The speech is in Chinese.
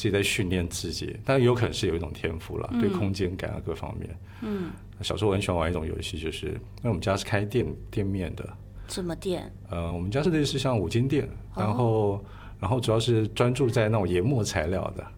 己在训练自己，但有可能是有一种天赋啦，对空间感啊各方面。小时候我很喜欢玩一种游戏，就是因为我们家是开店面的。 什么店？ 我们家是类似像五金店，然后主要是专注在那种研磨材料的。